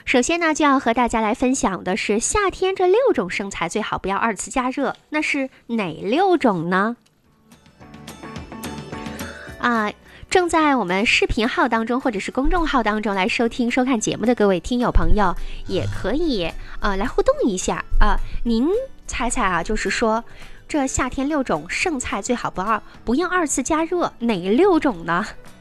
首先呢，就要和大家来分享的是夏天这6种剩菜最好不要2次加热，那是哪6种呢？正在我们视频号当中或者是公众号当中来收听收看节目的各位听友朋友，也可以来互动一下您猜猜就是说这夏天6种剩菜最好不要2次加热，哪6种呢？